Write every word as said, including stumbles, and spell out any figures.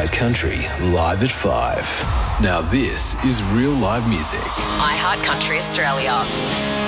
iHeart Country, live at five. Now this is real live music. iHeart Country Australia.